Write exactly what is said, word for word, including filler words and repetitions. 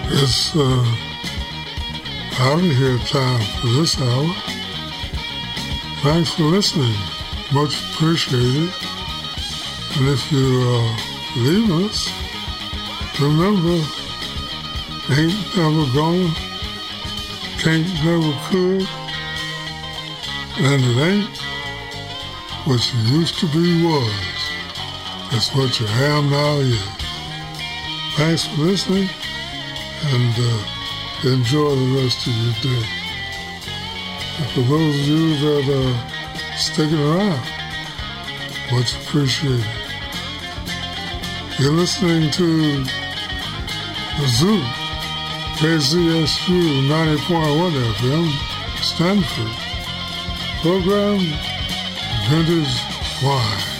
It's uh, out of here time for this hour. Thanks for listening. Much appreciated. And if you uh, leave us, remember, ain't never gonna, can't never could, and it ain't what you used to be was. It's what you have now is. Thanks for listening, and uh, enjoy the rest of your day. And for those of you that are sticking around, much appreciated. You're listening to The Zoo, K Z S U ninety point one F M, Stanford. Program Vintage Wine.